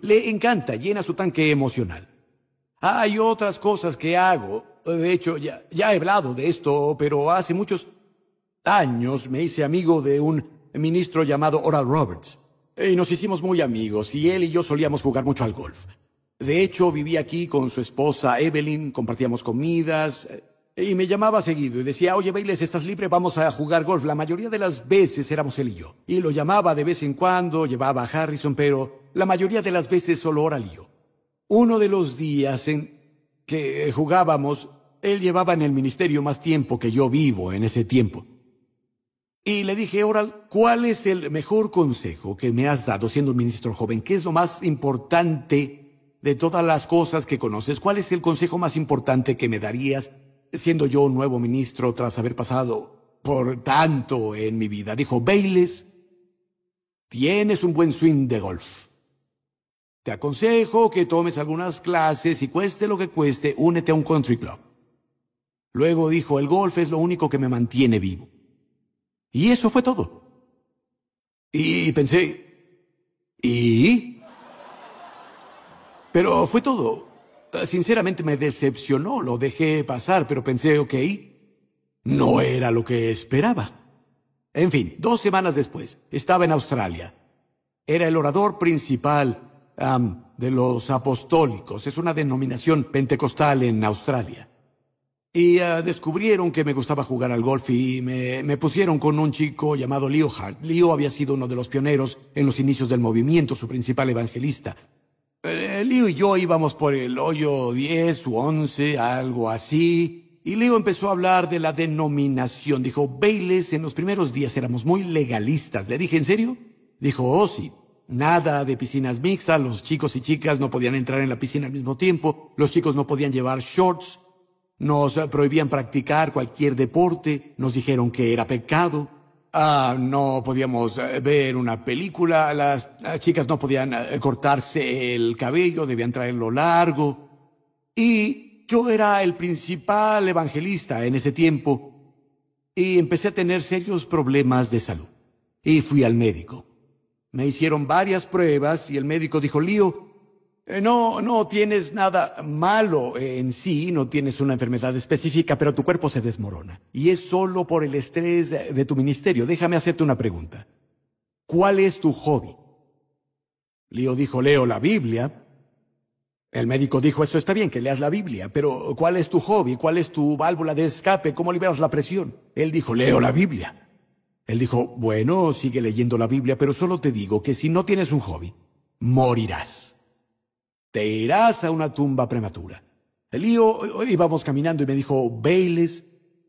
Le encanta, llena su tanque emocional. Hay otras cosas que hago. De hecho, ya he hablado de esto, pero hace muchos años me hice amigo de un ministro llamado Oral Roberts. Y nos hicimos muy amigos, y él y yo solíamos jugar mucho al golf. De hecho, vivía aquí con su esposa Evelyn, compartíamos comidas, y me llamaba seguido y decía, oye, Bayless, ¿estás libre? Vamos a jugar golf. La mayoría de las veces éramos él y yo. Y lo llamaba de vez en cuando, llevaba a Harrison, pero la mayoría de las veces solo Oral y yo. Uno de los días en que jugábamos, él llevaba en el ministerio más tiempo que yo vivo en ese tiempo. Y le dije, Oral, ¿cuál es el mejor consejo que me has dado siendo un ministro joven? ¿Qué es lo más importante de todas las cosas que conoces? ¿Cuál es el consejo más importante que me darías siendo yo un nuevo ministro tras haber pasado por tanto en mi vida? Dijo, Bayless, tienes un buen swing de golf. Te aconsejo que tomes algunas clases y cueste lo que cueste, únete a un country club. Luego dijo, el golf es lo único que me mantiene vivo. Y eso fue todo. Y pensé, ¿y? Pero fue todo. Sinceramente me decepcionó, lo dejé pasar, pero pensé, ok, no era lo que esperaba. En fin, 2 semanas después, estaba en Australia. Era el orador principal de los apostólicos. Es una denominación pentecostal en Australia. Y descubrieron que me gustaba jugar al golf y me pusieron con un chico llamado Leo Hart. Leo había sido uno de los pioneros en los inicios del movimiento, su principal evangelista. Leo y yo íbamos por el hoyo 10 u 11, algo así. Y Leo empezó a hablar de la denominación. Dijo, Bayless, en los primeros días éramos muy legalistas. Le dije, ¿en serio? Dijo, oh sí. Nada de piscinas mixtas, los chicos y chicas no podían entrar en la piscina al mismo tiempo, los chicos no podían llevar shorts, nos prohibían practicar cualquier deporte, nos dijeron que era pecado, no podíamos ver una película, las chicas no podían cortarse el cabello, debían traerlo largo. Y yo era el principal evangelista en ese tiempo y empecé a tener serios problemas de salud. Y fui al médico. Me hicieron varias pruebas y el médico dijo, Leo, no tienes nada malo en sí, no tienes una enfermedad específica, pero tu cuerpo se desmorona. Y es solo por el estrés de tu ministerio. Déjame hacerte una pregunta. ¿Cuál es tu hobby? Leo dijo, leo la Biblia. El médico dijo, eso está bien, que leas la Biblia, pero ¿cuál es tu hobby? ¿Cuál es tu válvula de escape? ¿Cómo liberas la presión? Él dijo, leo la Biblia. Él dijo, bueno, sigue leyendo la Biblia, pero solo te digo que si no tienes un hobby, morirás. Te irás a una tumba prematura. Leo íbamos caminando y me dijo, Bayless,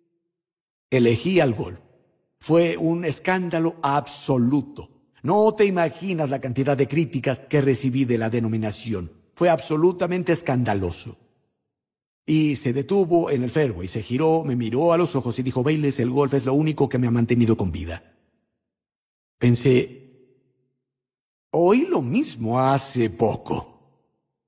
elegí al golf. Fue un escándalo absoluto. No te imaginas la cantidad de críticas que recibí de la denominación. Fue absolutamente escandaloso. Y se detuvo en el fairway, se giró, me miró a los ojos y dijo, Bayless, el golf es lo único que me ha mantenido con vida. Pensé, oí lo mismo hace poco.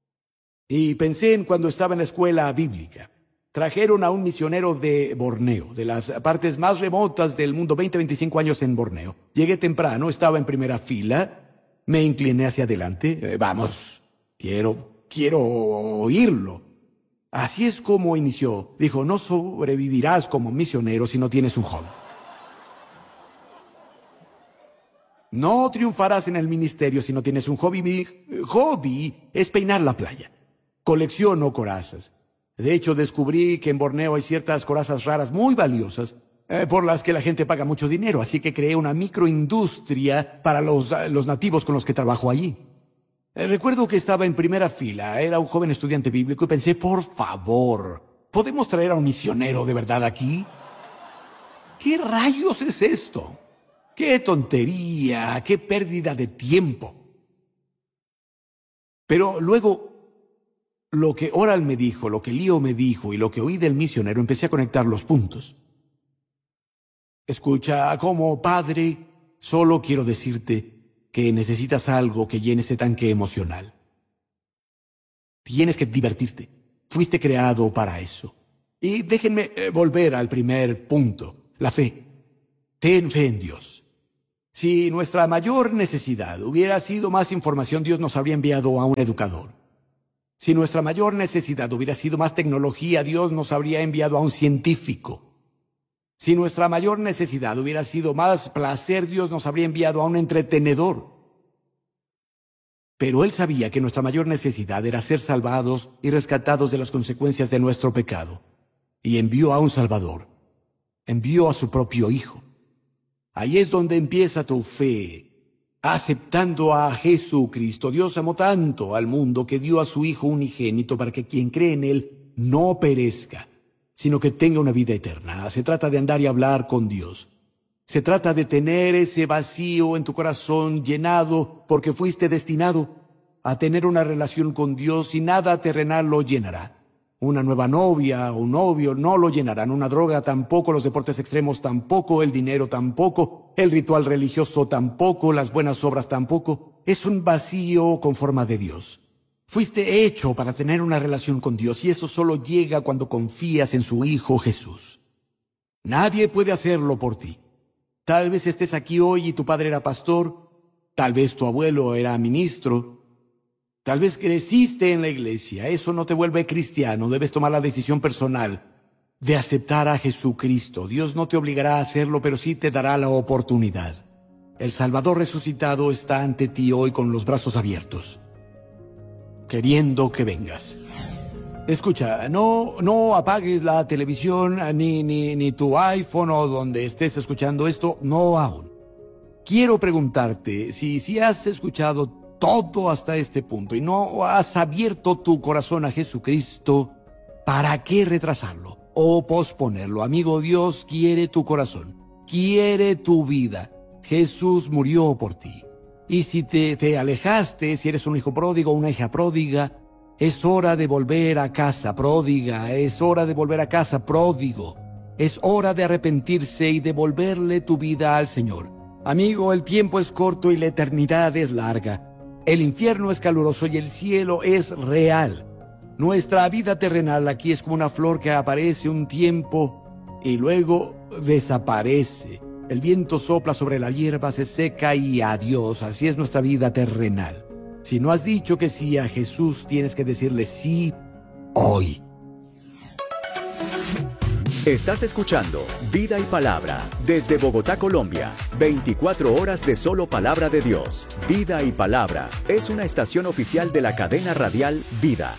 Y pensé en cuando estaba en la escuela bíblica. Trajeron a un misionero de Borneo, de las partes más remotas del mundo, 25 años en Borneo. Llegué temprano, estaba en primera fila, me incliné hacia adelante. Vamos, quiero oírlo. Así es como inició. Dijo, no sobrevivirás como misionero si no tienes un hobby. No triunfarás en el ministerio si no tienes un hobby. Mi hobby es peinar la playa. Colecciono corazas. De hecho, descubrí que en Borneo hay ciertas corazas raras muy valiosas por las que la gente paga mucho dinero. Así que creé una microindustria para los nativos con los que trabajo allí. Recuerdo que estaba en primera fila, era un joven estudiante bíblico y pensé, por favor, ¿podemos traer a un misionero de verdad aquí? ¿Qué rayos es esto? ¡Qué tontería! ¡Qué pérdida de tiempo! Pero luego, lo que Oral me dijo, lo que Leo me dijo y lo que oí del misionero, empecé a conectar los puntos. Escucha, como padre, solo quiero decirte que necesitas algo que llene ese tanque emocional. Tienes que divertirte. Fuiste creado para eso. Y déjenme volver al primer punto, la fe. Ten fe en Dios. Si nuestra mayor necesidad hubiera sido más información, Dios nos habría enviado a un educador. Si nuestra mayor necesidad hubiera sido más tecnología, Dios nos habría enviado a un científico. Si nuestra mayor necesidad hubiera sido más placer, Dios nos habría enviado a un entretenedor. Pero Él sabía que nuestra mayor necesidad era ser salvados y rescatados de las consecuencias de nuestro pecado. Y envió a un Salvador. Envió a su propio Hijo. Ahí es donde empieza tu fe. Aceptando a Jesucristo, Dios amó tanto al mundo que dio a su Hijo unigénito para que quien cree en Él no perezca, sino que tenga una vida eterna. Se trata de andar y hablar con Dios. Se trata de tener ese vacío en tu corazón llenado porque fuiste destinado a tener una relación con Dios y nada terrenal lo llenará. Una nueva novia o un novio no lo llenarán, una droga tampoco, los deportes extremos tampoco, el dinero tampoco, el ritual religioso tampoco, las buenas obras tampoco. Es un vacío con forma de Dios. Fuiste hecho para tener una relación con Dios y eso solo llega cuando confías en su Hijo Jesús. Nadie puede hacerlo por ti. Tal vez estés aquí hoy y tu padre era pastor, tal vez tu abuelo era ministro, tal vez creciste en la iglesia. Eso no te vuelve cristiano. Debes tomar la decisión personal de aceptar a Jesucristo. Dios no te obligará a hacerlo, pero sí te dará la oportunidad. El Salvador resucitado está ante ti hoy con los brazos abiertos, queriendo que vengas. Escucha, no apagues la televisión, ni tu iPhone o donde estés escuchando esto, no aún. Quiero preguntarte si has escuchado todo hasta este punto y no has abierto tu corazón a Jesucristo, ¿para qué retrasarlo o posponerlo? Amigo, Dios quiere tu corazón, quiere tu vida. Jesús murió por ti. Y si te alejaste, si eres un hijo pródigo o una hija pródiga, es hora de volver a casa, pródiga. Es hora de volver a casa, pródigo. Es hora de arrepentirse y devolverle tu vida al Señor. Amigo, el tiempo es corto y la eternidad es larga. El infierno es caluroso y el cielo es real. Nuestra vida terrenal aquí es como una flor que aparece un tiempo y luego desaparece. El viento sopla sobre la hierba, se seca y adiós. Así es nuestra vida terrenal. Si no has dicho que sí a Jesús, tienes que decirle sí hoy. Estás escuchando Vida y Palabra desde Bogotá, Colombia. 24 horas de solo palabra de Dios. Vida y Palabra es una estación oficial de la cadena radial Vida.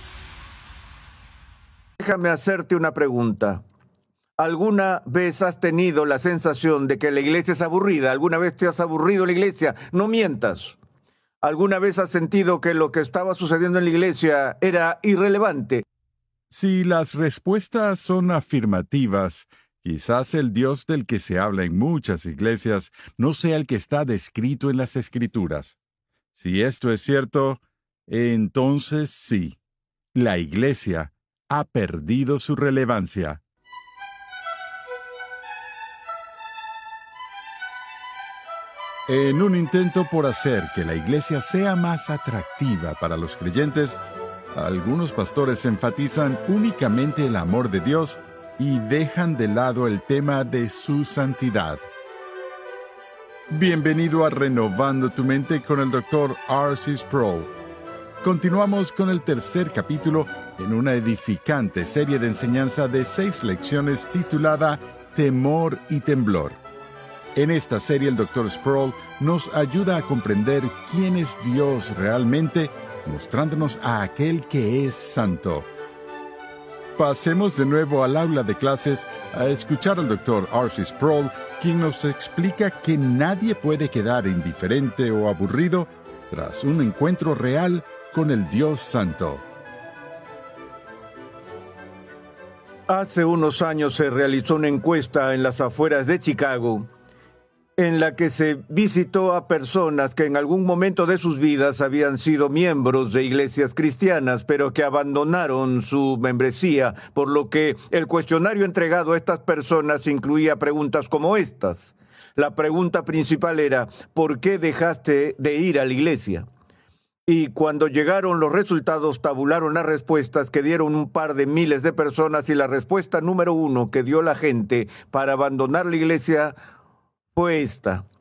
Déjame hacerte una pregunta. ¿Alguna vez has tenido la sensación de que la iglesia es aburrida? ¿Alguna vez te has aburrido la iglesia? No mientas. ¿Alguna vez has sentido que lo que estaba sucediendo en la iglesia era irrelevante? Si las respuestas son afirmativas, quizás el Dios del que se habla en muchas iglesias no sea el que está descrito en las Escrituras. Si esto es cierto, entonces sí, la iglesia ha perdido su relevancia. En un intento por hacer que la iglesia sea más atractiva para los creyentes, algunos pastores enfatizan únicamente el amor de Dios y dejan de lado el tema de su santidad. Bienvenido a Renovando tu Mente con el Dr. R.C. Sproul. Continuamos con el tercer capítulo en una edificante serie de enseñanza de 6 lecciones titulada Temor y Temblor. En esta serie el Dr. Sproul nos ayuda a comprender quién es Dios realmente, mostrándonos a aquel que es santo. Pasemos de nuevo al aula de clases a escuchar al Dr. R.C. Sproul, quien nos explica que nadie puede quedar indiferente o aburrido tras un encuentro real con el Dios Santo. Hace unos años se realizó una encuesta en las afueras de Chicago, en la que se visitó a personas que en algún momento de sus vidas habían sido miembros de iglesias cristianas, pero que abandonaron su membresía, por lo que el cuestionario entregado a estas personas incluía preguntas como estas. La pregunta principal era, ¿por qué dejaste de ir a la iglesia? Y cuando llegaron los resultados, tabularon las respuestas que dieron un par de miles de personas, y la respuesta número 1 que dio la gente para abandonar la iglesia fue esta: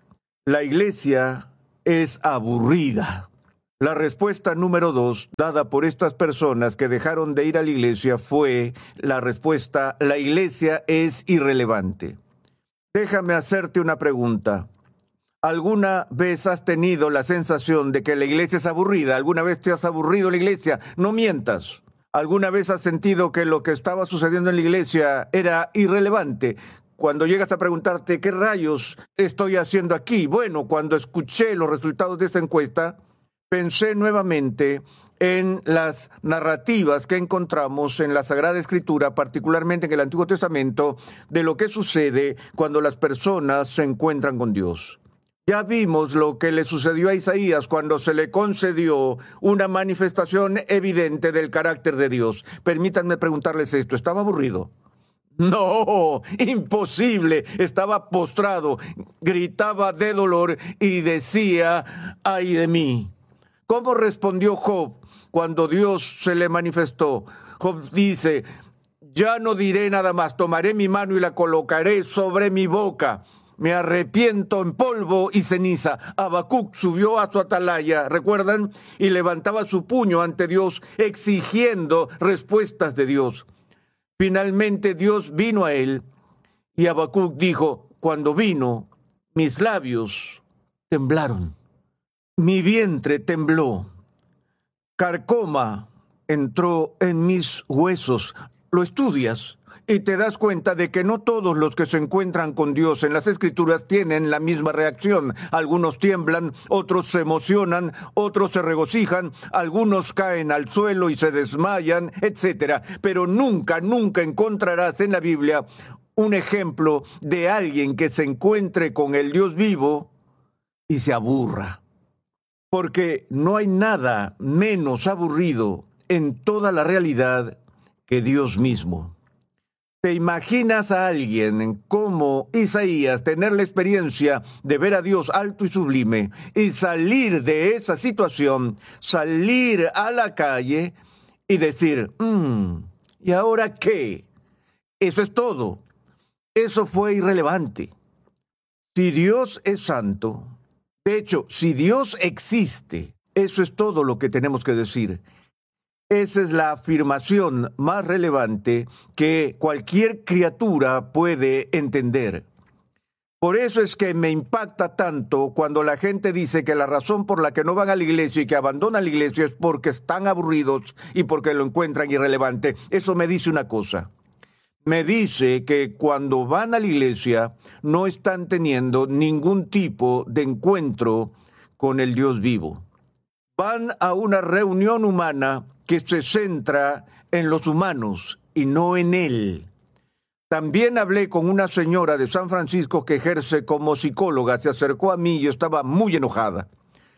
La iglesia es aburrida. La respuesta número 2 dada por estas personas que dejaron de ir a la iglesia fue la respuesta: la iglesia es irrelevante. Déjame hacerte una pregunta. ¿Alguna vez has tenido la sensación de que la iglesia es aburrida? ¿Alguna vez te has aburrido la iglesia? No mientas. ¿Alguna vez has sentido que lo que estaba sucediendo en la iglesia era irrelevante? Cuando llegas a preguntarte, ¿qué rayos estoy haciendo aquí? Bueno, cuando escuché los resultados de esta encuesta, pensé nuevamente en las narrativas que encontramos en la Sagrada Escritura, particularmente en el Antiguo Testamento, de lo que sucede cuando las personas se encuentran con Dios. Ya vimos lo que le sucedió a Isaías cuando se le concedió una manifestación evidente del carácter de Dios. Permítanme preguntarles esto, ¿estaba aburrido? No, imposible. Estaba postrado, gritaba de dolor y decía, ¡ay de mí! ¿Cómo respondió Job cuando Dios se le manifestó? Job dice, ya no diré nada más, tomaré mi mano y la colocaré sobre mi boca. Me arrepiento en polvo y ceniza. Habacuc subió a su atalaya, ¿recuerdan? Y levantaba su puño ante Dios, exigiendo respuestas de Dios. Finalmente Dios vino a él y Habacuc dijo, cuando vino, mis labios temblaron. Mi vientre tembló, carcoma entró en mis huesos. Lo estudias y te das cuenta de que no todos los que se encuentran con Dios en las Escrituras tienen la misma reacción. Algunos tiemblan, otros se emocionan, otros se regocijan, algunos caen al suelo y se desmayan, etc. Pero nunca encontrarás en la Biblia un ejemplo de alguien que se encuentre con el Dios vivo y se aburra. Porque no hay nada menos aburrido en toda la realidad que Dios mismo. ¿Te imaginas a alguien como Isaías tener la experiencia de ver a Dios alto y sublime y salir de esa situación, salir a la calle y decir, ¿y ahora qué? Eso es todo. Eso fue irrelevante. Si Dios es santo, de hecho, si Dios existe, eso es todo lo que tenemos que decir. Esa es la afirmación más relevante que cualquier criatura puede entender. Por eso es que me impacta tanto cuando la gente dice que la razón por la que no van a la iglesia y que abandonan la iglesia es porque están aburridos y porque lo encuentran irrelevante. Eso me dice una cosa. Me dice que cuando van a la iglesia no están teniendo ningún tipo de encuentro con el Dios vivo. Van a una reunión humana que se centra en los humanos y no en Él. También hablé con una señora de San Francisco que ejerce como psicóloga. Se acercó a mí y estaba muy enojada.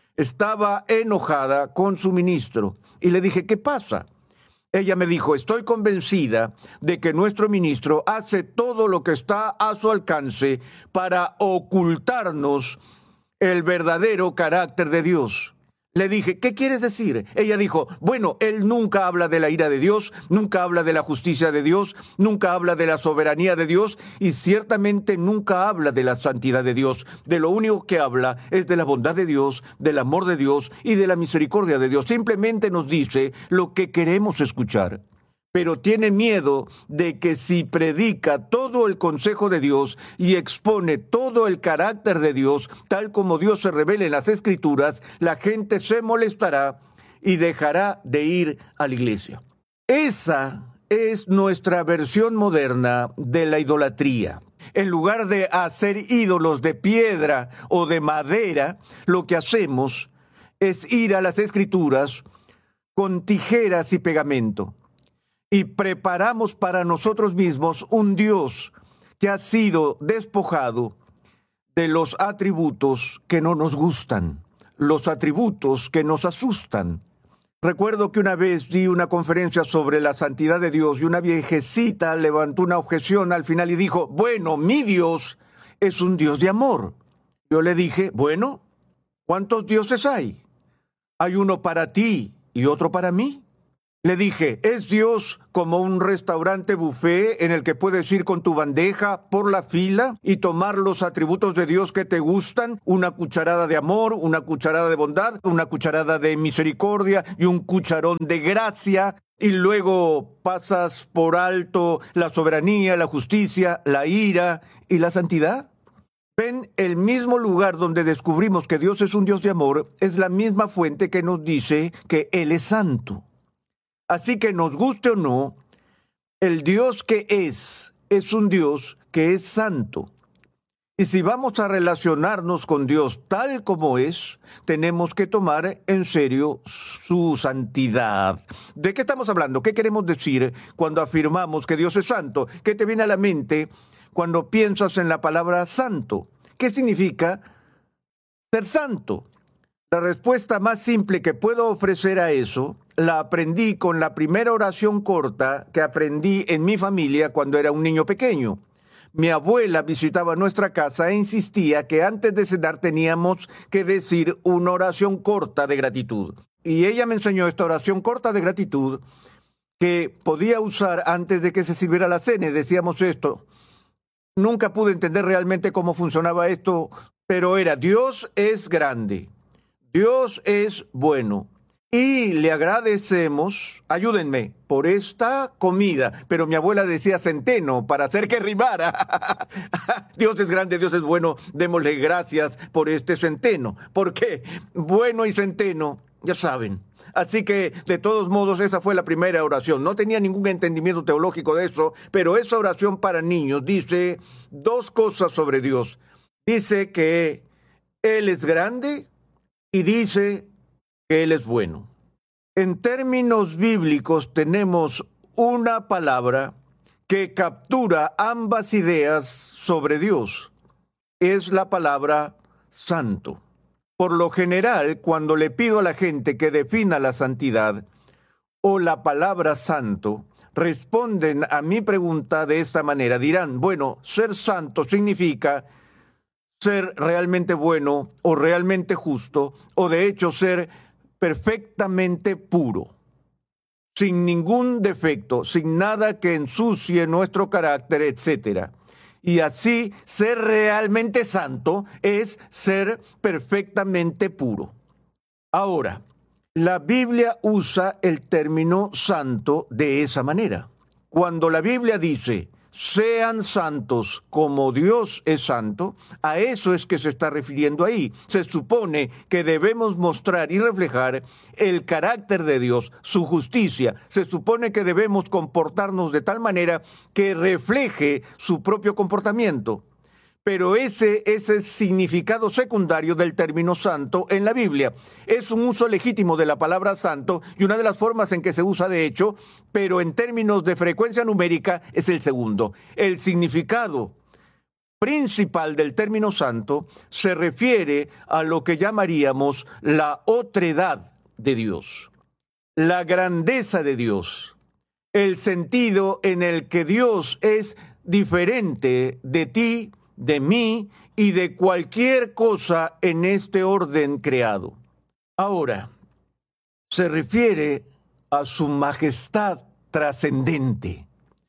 Estaba enojada con su ministro. Y le dije, ¿qué pasa? Ella me dijo, estoy convencida de que nuestro ministro hace todo lo que está a su alcance para ocultarnos el verdadero carácter de Dios. Le dije, ¿qué quieres decir? Ella dijo, bueno, él nunca habla de la ira de Dios, nunca habla de la justicia de Dios, nunca habla de la soberanía de Dios y ciertamente nunca habla de la santidad de Dios. De lo único que habla es de la bondad de Dios, del amor de Dios y de la misericordia de Dios. Simplemente nos dice lo que queremos escuchar. Pero tiene miedo de que si predica todo el consejo de Dios y expone todo el carácter de Dios, tal como Dios se revela en las Escrituras, la gente se molestará y dejará de ir a la iglesia. Esa es nuestra versión moderna de la idolatría. En lugar de hacer ídolos de piedra o de madera, lo que hacemos es ir a las Escrituras con tijeras y pegamento. Y preparamos para nosotros mismos un Dios que ha sido despojado de los atributos que no nos gustan, los atributos que nos asustan. Recuerdo que una vez di una conferencia sobre la santidad de Dios y una viejecita levantó una objeción al final y dijo, bueno, mi Dios es un Dios de amor. Yo le dije, bueno, ¿cuántos dioses hay? ¿Hay uno para ti y otro para mí? Le dije, ¿es Dios como un restaurante buffet en el que puedes ir con tu bandeja por la fila y tomar los atributos de Dios que te gustan? Una cucharada de amor, una cucharada de bondad, una cucharada de misericordia y un cucharón de gracia. Y luego pasas por alto la soberanía, la justicia, la ira y la santidad. ¿Ven? El mismo lugar donde descubrimos que Dios es un Dios de amor es la misma fuente que nos dice que Él es santo. Así que nos guste o no, el Dios que es un Dios que es santo. Y si vamos a relacionarnos con Dios tal como es, tenemos que tomar en serio su santidad. ¿De qué estamos hablando? ¿Qué queremos decir cuando afirmamos que Dios es santo? ¿Qué te viene a la mente cuando piensas en la palabra santo? ¿Qué significa ser santo? La respuesta más simple que puedo ofrecer a eso la aprendí con la primera oración corta que aprendí en mi familia cuando era un niño pequeño. Mi abuela visitaba nuestra casa e insistía que antes de cenar teníamos que decir una oración corta de gratitud. Y ella me enseñó esta oración corta de gratitud que podía usar antes de que se sirviera la cena. Decíamos esto. Nunca pude entender realmente cómo funcionaba esto, pero era: Dios es grande. Dios es bueno y le agradecemos, ayúdenme, por esta comida. Pero mi abuela decía centeno para hacer que rimara. Dios es grande, Dios es bueno, démosle gracias por este centeno. ¿Por qué? Bueno y centeno, ya saben. Así que, de todos modos, esa fue la primera oración. No tenía ningún entendimiento teológico de eso, pero esa oración para niños dice dos cosas sobre Dios. Dice que Él es grande y dice que Él es bueno. En términos bíblicos tenemos una palabra que captura ambas ideas sobre Dios. Es la palabra santo. Por lo general, cuando le pido a la gente que defina la santidad o la palabra santo, responden a mi pregunta de esta manera. Dirán, bueno, ser santo significa ser realmente bueno o realmente justo, o de hecho ser perfectamente puro, sin ningún defecto, sin nada que ensucie nuestro carácter, etc. Y así, ser realmente santo es ser perfectamente puro. Ahora, la Biblia usa el término santo de esa manera. Cuando la Biblia dice, sean santos como Dios es santo, a eso es que se está refiriendo ahí. Se supone que debemos mostrar y reflejar el carácter de Dios, su justicia. Se supone que debemos comportarnos de tal manera que refleje su propio comportamiento. Pero ese es el significado secundario del término santo en la Biblia. Es un uso legítimo de la palabra santo y una de las formas en que se usa de hecho, pero en términos de frecuencia numérica es el segundo. El significado principal del término santo se refiere a lo que llamaríamos la otredad de Dios, la grandeza de Dios, el sentido en el que Dios es diferente de ti, de mí y de cualquier cosa en este orden creado. Ahora, se refiere a su majestad trascendente,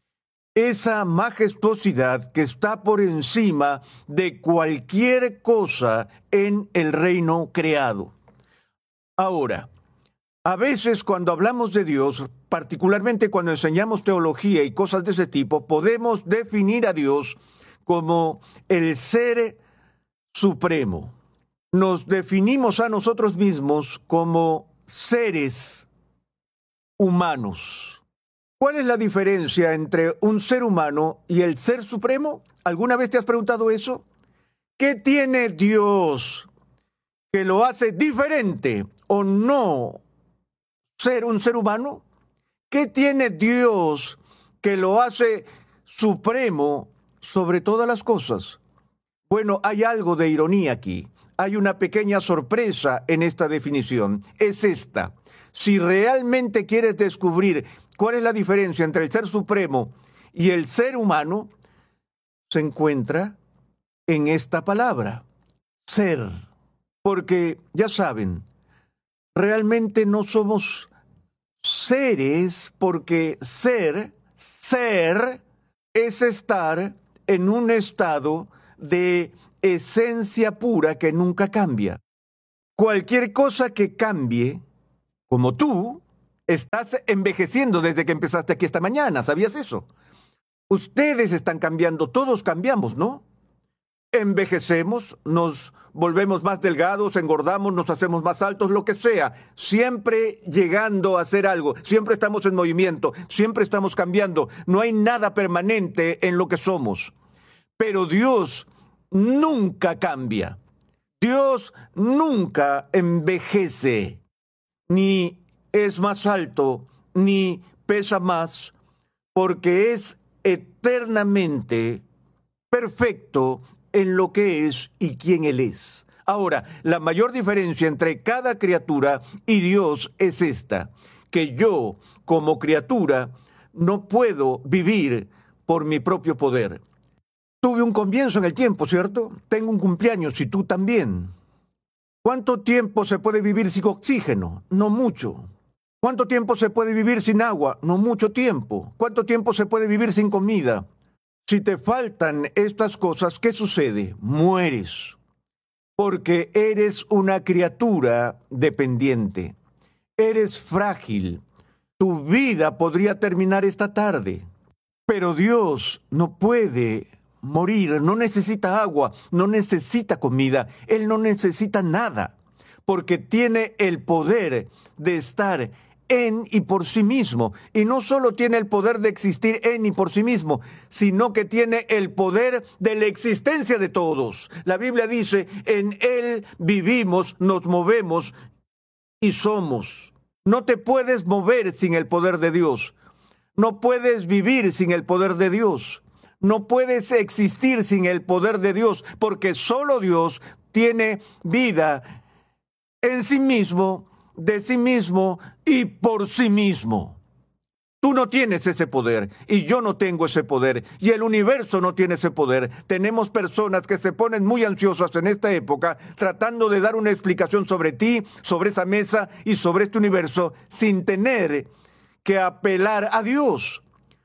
esa majestuosidad que está por encima de cualquier cosa en el reino creado. Ahora, a veces cuando hablamos de Dios, particularmente cuando enseñamos teología y cosas de ese tipo, podemos definir a Dios como el ser supremo. Nos definimos a nosotros mismos como seres humanos. ¿Cuál es la diferencia entre un ser humano y el ser supremo? ¿Alguna vez te has preguntado eso? ¿Qué tiene Dios que lo hace diferente o no ser un ser humano? ¿Qué tiene Dios que lo hace supremo sobre todas las cosas? Bueno, hay algo de ironía aquí. Hay una pequeña sorpresa en esta definición. Es esta. Si realmente quieres descubrir cuál es la diferencia entre el ser supremo y el ser humano, se encuentra en esta palabra, ser. Porque, ya saben, realmente no somos seres, porque ser es estar en un estado de esencia pura que nunca cambia. Cualquier cosa que cambie, como tú, estás envejeciendo desde que empezaste aquí esta mañana. ¿Sabías eso? Ustedes están cambiando, todos cambiamos, ¿no? Envejecemos, nos volvemos más delgados, engordamos, nos hacemos más altos, lo que sea. Siempre llegando a hacer algo, siempre estamos en movimiento, siempre estamos cambiando. No hay nada permanente en lo que somos. Pero Dios nunca cambia. Dios nunca envejece, ni es más alto, ni pesa más, porque es eternamente perfecto en lo que es y quién Él es. Ahora, la mayor diferencia entre cada criatura y Dios es esta, que yo, como criatura, no puedo vivir por mi propio poder. Tuve un comienzo en el tiempo, ¿cierto? Tengo un cumpleaños y tú también. ¿Cuánto tiempo se puede vivir sin oxígeno? No mucho. ¿Cuánto tiempo se puede vivir sin agua? No mucho tiempo. ¿Cuánto tiempo se puede vivir sin comida? Si te faltan estas cosas, ¿qué sucede? Mueres. Porque eres una criatura dependiente. Eres frágil. Tu vida podría terminar esta tarde. Pero Dios no puede morir, no necesita agua, no necesita comida, Él no necesita nada, porque tiene el poder de estar en y por sí mismo, y no solo tiene el poder de existir en y por sí mismo, sino que tiene el poder de la existencia de todos. La Biblia dice, en Él vivimos, nos movemos y somos. No te puedes mover sin el poder de Dios, no puedes vivir sin el poder de Dios. No puedes existir sin el poder de Dios, porque solo Dios tiene vida en sí mismo, de sí mismo y por sí mismo. Tú no tienes ese poder y yo no tengo ese poder y el universo no tiene ese poder. Tenemos personas que se ponen muy ansiosas en esta época tratando de dar una explicación sobre ti, sobre esa mesa y sobre este universo sin tener que apelar a Dios.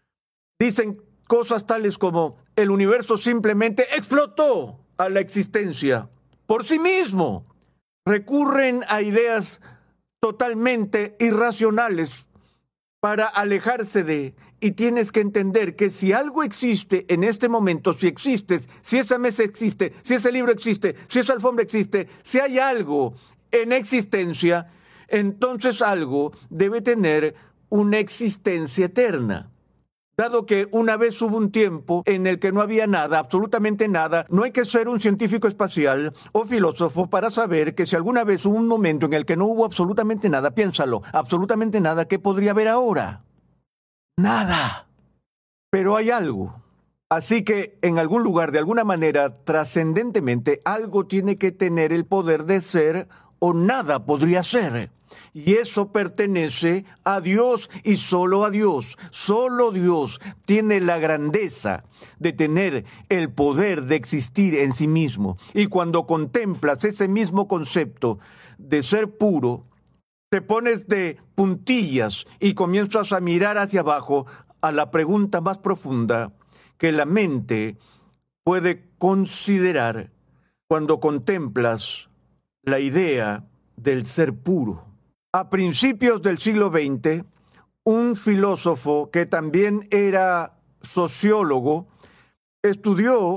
Dicen cosas tales como el universo simplemente explotó a la existencia por sí mismo. Recurren a ideas totalmente irracionales para alejarse de, y tienes que entender que si algo existe en este momento, si existes, si esa mesa existe, si ese libro existe, si esa alfombra existe, si hay algo en existencia, entonces algo debe tener una existencia eterna. Dado que una vez hubo un tiempo en el que no había nada, absolutamente nada, no hay que ser un científico espacial o filósofo para saber que si alguna vez hubo un momento en el que no hubo absolutamente nada, piénsalo, absolutamente nada, ¿qué podría haber ahora? Nada. Pero hay algo. Así que en algún lugar, de alguna manera, trascendentemente, algo tiene que tener el poder de ser o nada podría ser. Y eso pertenece a Dios y solo a Dios. Solo Dios tiene la grandeza de tener el poder de existir en sí mismo. Y cuando contemplas ese mismo concepto de ser puro, te pones de puntillas y comienzas a mirar hacia abajo a la pregunta más profunda que la mente puede considerar cuando contemplas la idea del ser puro. A principios del siglo XX, un filósofo que también era sociólogo estudió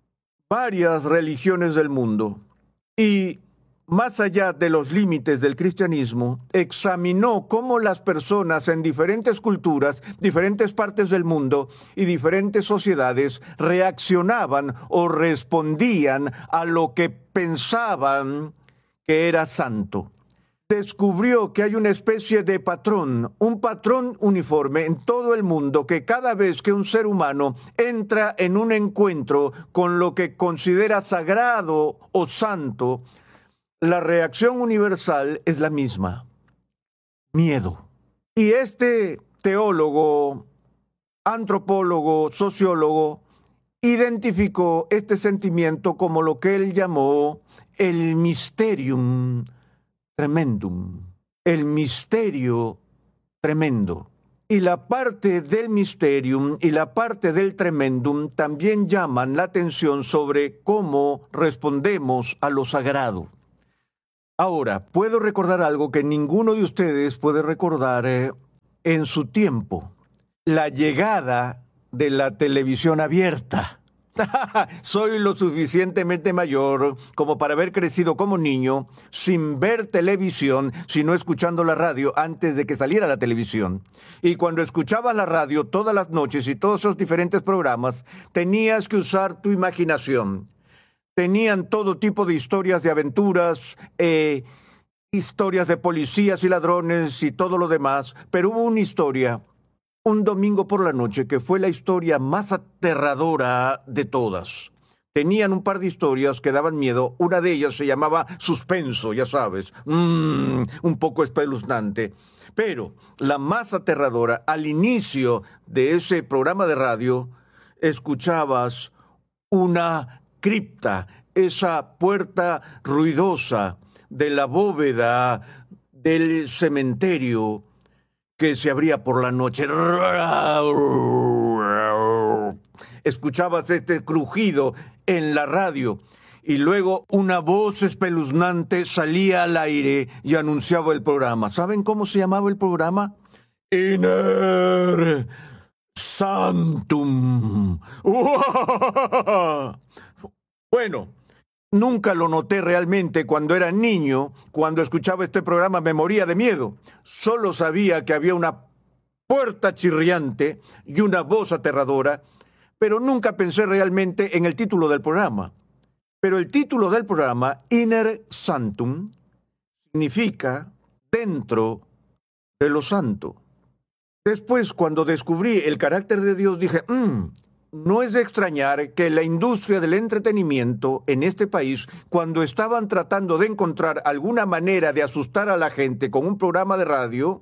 varias religiones del mundo y, más allá de los límites del cristianismo, examinó cómo las personas en diferentes culturas, diferentes partes del mundo y diferentes sociedades reaccionaban o respondían a lo que pensaban que era santo. Descubrió que hay una especie de patrón, un patrón uniforme en todo el mundo, que cada vez que un ser humano entra en un encuentro con lo que considera sagrado o santo, la reacción universal es la misma: miedo. Y este teólogo, antropólogo, sociólogo, identificó este sentimiento como lo que él llamó el mysterium tremendum, el misterio tremendo. Y la parte del mysterium y la parte del tremendum también llaman la atención sobre cómo respondemos a lo sagrado. Ahora, puedo recordar algo que ninguno de ustedes puede recordar en su tiempo. La llegada de la televisión abierta. Soy lo suficientemente mayor como para haber crecido como niño sin ver televisión, sino escuchando la radio antes de que saliera la televisión. Y cuando escuchabas la radio todas las noches y todos esos diferentes programas, tenías que usar tu imaginación. Tenían todo tipo de historias de aventuras, historias de policías y ladrones y todo lo demás, pero hubo una historia un domingo por la noche que fue la historia más aterradora de todas. Tenían un par de historias que daban miedo. Una de ellas se llamaba Suspenso, ya sabes, un poco espeluznante. Pero la más aterradora, al inicio de ese programa de radio, escuchabas una cripta, esa puerta ruidosa de la bóveda del cementerio que se abría por la noche. Escuchabas este crujido en la radio y luego una voz espeluznante salía al aire y anunciaba el programa. ¿Saben cómo se llamaba el programa? Iner Sanctum. Bueno, nunca lo noté realmente cuando era niño. Cuando escuchaba este programa me moría de miedo. Solo sabía que había una puerta chirriante y una voz aterradora, pero nunca pensé realmente en el título del programa. Pero el título del programa, Iner Sanctum, significa dentro de lo santo. Después, cuando descubrí el carácter de Dios, dije, no es de extrañar que la industria del entretenimiento en este país, cuando estaban tratando de encontrar alguna manera de asustar a la gente con un programa de radio,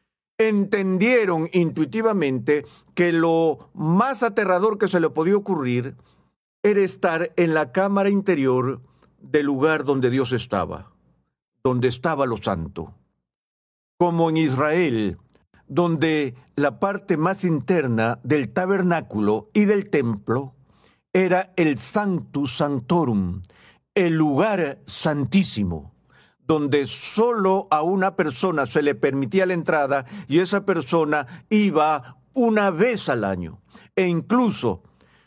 entendieron intuitivamente que lo más aterrador que se le podía ocurrir era estar en la cámara interior del lugar donde Dios estaba, donde estaba lo santo. Como en Israel, donde la parte más interna del tabernáculo y del templo era el Sanctus Sanctorum, el lugar santísimo, donde solo a una persona se le permitía la entrada y esa persona iba una vez al año. E incluso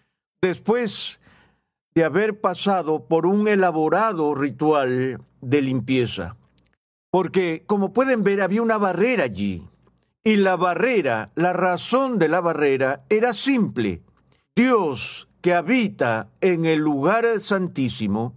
después de haber pasado por un elaborado ritual de limpieza. Porque, como pueden ver, había una barrera allí. Y la barrera, la razón de la barrera era simple. Dios que habita en el lugar santísimo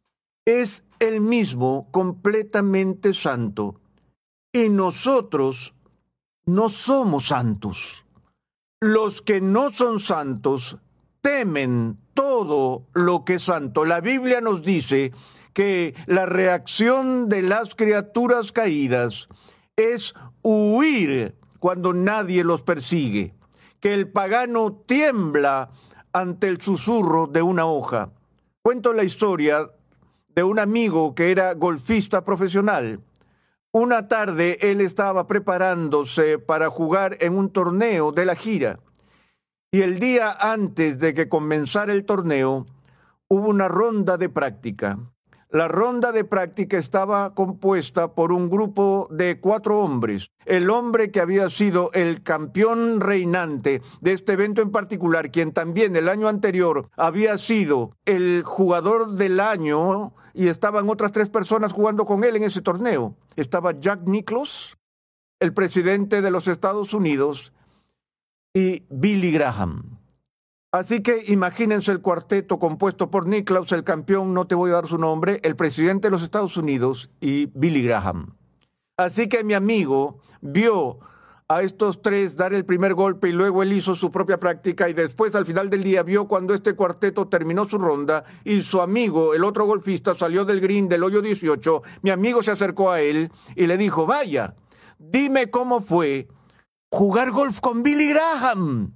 es el mismo completamente santo. Y nosotros no somos santos. Los que no son santos temen todo lo que es santo. La Biblia nos dice que la reacción de las criaturas caídas es huir cuando nadie los persigue, que el pagano tiembla ante el susurro de una hoja. Cuento la historia de un amigo que era golfista profesional. Una tarde él estaba preparándose para jugar en un torneo de la gira. Y el día antes de que comenzara el torneo, hubo una ronda de práctica. La ronda de práctica estaba compuesta por un grupo de 4 hombres. El hombre que había sido el campeón reinante de este evento en particular, quien también el año anterior había sido el jugador del año, y estaban otras 3 personas jugando con él en ese torneo. Estaba Jack Nicklaus, el presidente de los Estados Unidos, y Billy Graham. Así que imagínense el cuarteto compuesto por Nicklaus, el campeón, no te voy a dar su nombre, el presidente de los Estados Unidos y Billy Graham. Así que mi amigo vio a estos 3 dar el primer golpe y luego él hizo su propia práctica y después al final del día vio cuando este cuarteto terminó su ronda y su amigo, el otro golfista, salió del green del hoyo 18. Mi amigo se acercó a él y le dijo, vaya, dime cómo fue jugar golf con Billy Graham.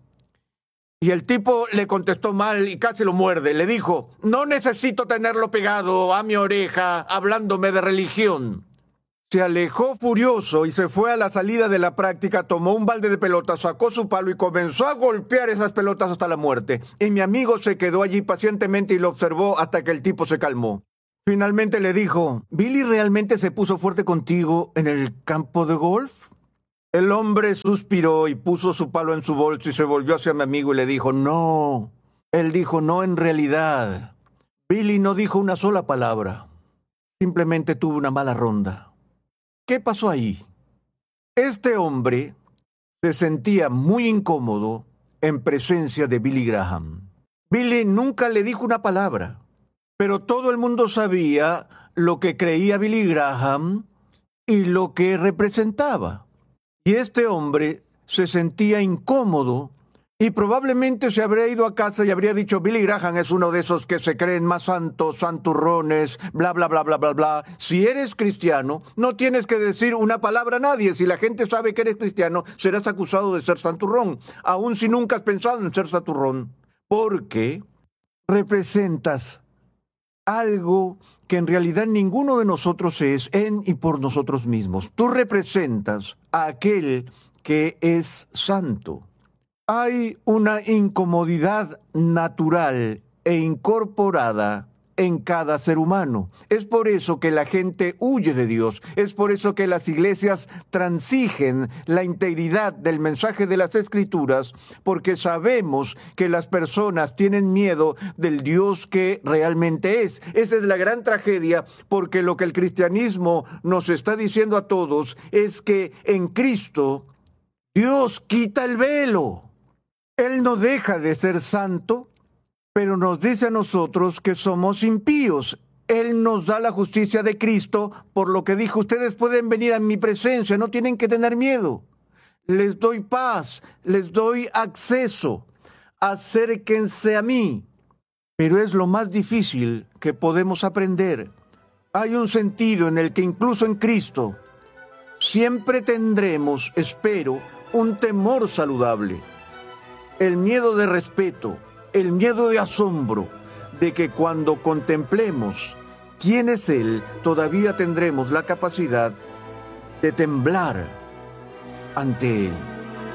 Y el tipo le contestó mal y casi lo muerde. Le dijo, no necesito tenerlo pegado a mi oreja hablándome de religión. Se alejó furioso y se fue a la salida de la práctica, tomó un balde de pelotas, sacó su palo y comenzó a golpear esas pelotas hasta la muerte. Y mi amigo se quedó allí pacientemente y lo observó hasta que el tipo se calmó. Finalmente le dijo, ¿Billy realmente se puso fuerte contigo en el campo de golf? El hombre suspiró y puso su palo en su bolso y se volvió hacia mi amigo y le dijo, no. Él dijo, no, en realidad. Billy no dijo una sola palabra. Simplemente tuvo una mala ronda. ¿Qué pasó ahí? Este hombre se sentía muy incómodo en presencia de Billy Graham. Billy nunca le dijo una palabra, pero todo el mundo sabía lo que creía Billy Graham y lo que representaba. Y este hombre se sentía incómodo y probablemente se habría ido a casa y habría dicho, Billy Graham es uno de esos que se creen más santos, santurrones, bla, bla, bla, bla, bla, bla. Si eres cristiano, no tienes que decir una palabra a nadie. Si la gente sabe que eres cristiano, serás acusado de ser santurrón, aun si nunca has pensado en ser santurrón. Porque representas algo que en realidad ninguno de nosotros es en y por nosotros mismos. Tú representas a aquel que es santo. Hay una incomodidad natural e incorporada en cada ser humano. Es por eso que la gente huye de Dios. Es por eso que las iglesias transigen la integridad del mensaje de las Escrituras, porque sabemos que las personas tienen miedo del Dios que realmente es. Esa es la gran tragedia, porque lo que el cristianismo nos está diciendo a todos es que en Cristo Dios quita el velo. Él no deja de ser santo, pero nos dice a nosotros que somos impíos. Él nos da la justicia de Cristo, por lo que dijo, ustedes pueden venir a mi presencia, no tienen que tener miedo. Les doy paz, les doy acceso, acérquense a mí. Pero es lo más difícil que podemos aprender. Hay un sentido en el que incluso en Cristo siempre tendremos, espero, un temor saludable. El miedo de respeto, el miedo de asombro, de que cuando contemplemos quién es Él, todavía tendremos la capacidad de temblar ante Él.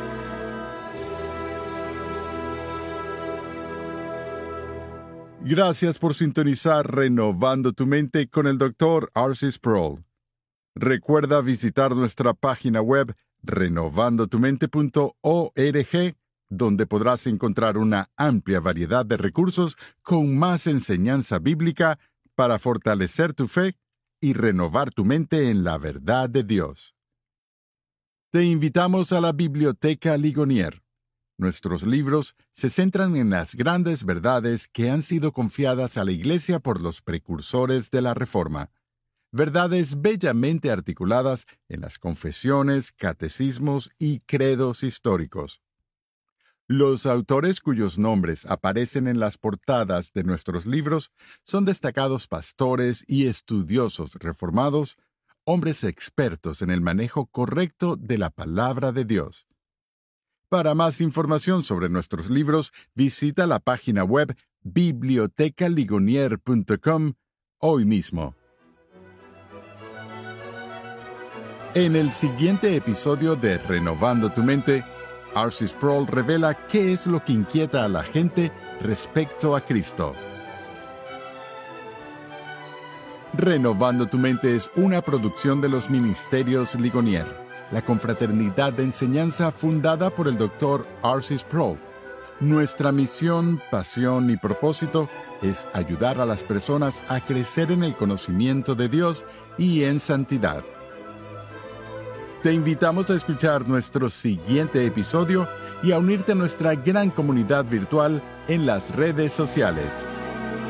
Gracias por sintonizar Renovando tu Mente con el Dr. R.C. Sproul. Recuerda visitar nuestra página web renovandotumente.org, donde podrás encontrar una amplia variedad de recursos con más enseñanza bíblica para fortalecer tu fe y renovar tu mente en la verdad de Dios. Te invitamos a la Biblioteca Ligonier. Nuestros libros se centran en las grandes verdades que han sido confiadas a la Iglesia por los precursores de la Reforma. Verdades bellamente articuladas en las confesiones, catecismos y credos históricos. Los autores cuyos nombres aparecen en las portadas de nuestros libros son destacados pastores y estudiosos reformados, hombres expertos en el manejo correcto de la palabra de Dios. Para más información sobre nuestros libros, visita la página web bibliotecaligonier.com hoy mismo. En el siguiente episodio de Renovando tu Mente, R.C. Sproul revela qué es lo que inquieta a la gente respecto a Cristo. Renovando tu Mente es una producción de los Ministerios Ligonier, la confraternidad de enseñanza fundada por el Dr. R.C. Sproul. Nuestra misión, pasión y propósito es ayudar a las personas a crecer en el conocimiento de Dios y en santidad. Te invitamos a escuchar nuestro siguiente episodio y a unirte a nuestra gran comunidad virtual en las redes sociales.